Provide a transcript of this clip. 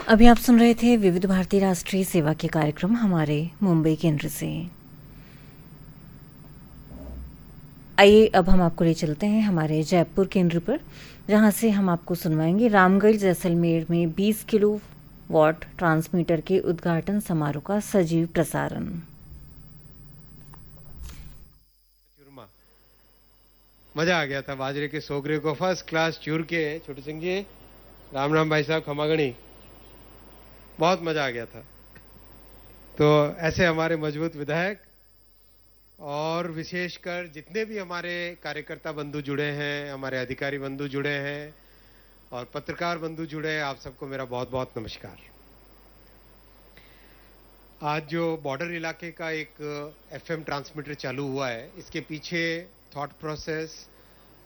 अभी आप सुन रहे थे विविध भारती राष्ट्रीय सेवा के कार्यक्रम हमारे मुंबई केंद्र से। आइए अब हम आपको ले चलते हैं हमारे जयपुर केंद्र पर, जहां से हम आपको सुनवाएंगे रामगढ़ जैसलमेर में 20 किलो वॉट ट्रांसमीटर के उद्घाटन समारोह का सजीव प्रसारण। मजा आ गया था बाजरे के सोगरे को फर्स्ट क्लास चूर के। छोटे सिंह जी, राम राम भाई साहब, खमागणी, बहुत मजा आ गया था। तो ऐसे हमारे मजबूत विधायक और विशेषकर जितने भी हमारे कार्यकर्ता बंधु जुड़े हैं, हमारे अधिकारी बंधु जुड़े हैं और पत्रकार बंधु जुड़े हैं, आप सबको मेरा बहुत बहुत नमस्कार। आज जो बॉर्डर इलाके का एक एफएम ट्रांसमीटर चालू हुआ है, इसके पीछे थॉट प्रोसेस